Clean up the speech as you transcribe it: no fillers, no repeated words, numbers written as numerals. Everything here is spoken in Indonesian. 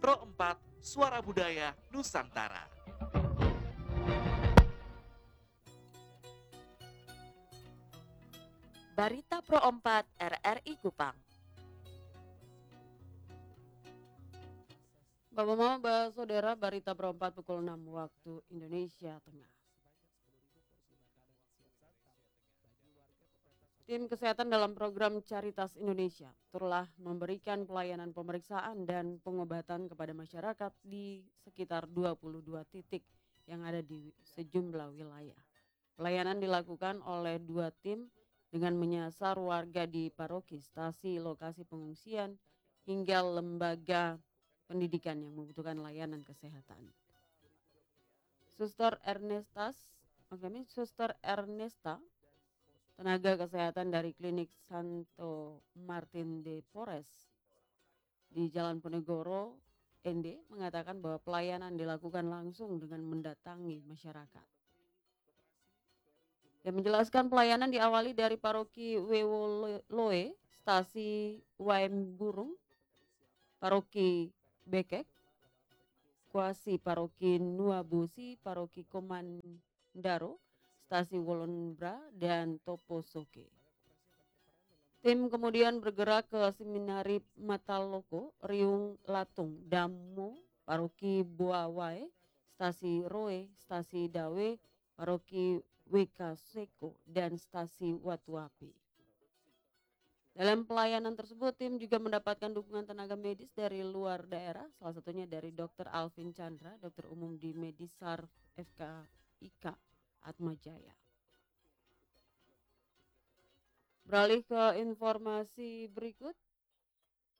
Pro 4 Suara Budaya Nusantara. Barita Pro 4 RRI Kupang. Bapak Mama, Saudara, Barita Pro 4 pukul 6 waktu Indonesia Tengah. Tim kesehatan dalam program Caritas Indonesia telah memberikan pelayanan pemeriksaan dan pengobatan kepada masyarakat di sekitar 22 titik yang ada di sejumlah wilayah. Pelayanan dilakukan oleh 2 tim dengan menyasar warga di paroki, stasi, lokasi pengungsian, hingga lembaga pendidikan yang membutuhkan layanan kesehatan. Suster Ernesta, tenaga kesehatan dari klinik Santo Martin de Porres di Jalan Ponegoro, ND, mengatakan bahwa pelayanan dilakukan langsung dengan mendatangi masyarakat. Dia menjelaskan pelayanan diawali dari paroki Wewoloe, stasi Waem Burung, paroki Bekek, kuasi paroki Nuabusi, paroki Komandaro, stasi Wolonbra, dan Toposoke. Tim kemudian bergerak ke Seminari Mataloko, Riung Latung, Damo, paroki Boawae, stasi Roe, stasi Dawe, paroki Wekaseko, dan stasi Watuapi. Dalam pelayanan tersebut, tim juga mendapatkan dukungan tenaga medis dari luar daerah, salah satunya dari Dr. Alvin Chandra, dokter umum di Medisar FKIK Atmajaya. Beralih ke informasi berikut,